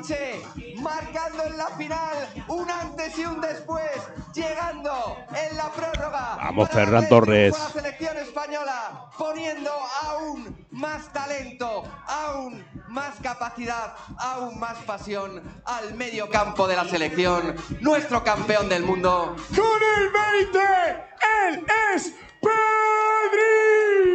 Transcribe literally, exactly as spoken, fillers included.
noche, marcando en la final un antes y un después, llegando en la prórroga. Vamos, para Ferran darle Torres. triunfo a la selección española, poniendo aún más talento, aún más capacidad, aún más pasión al medio campo de la selección. Nuestro campeón del mundo. Con el veinte, él es Pedri.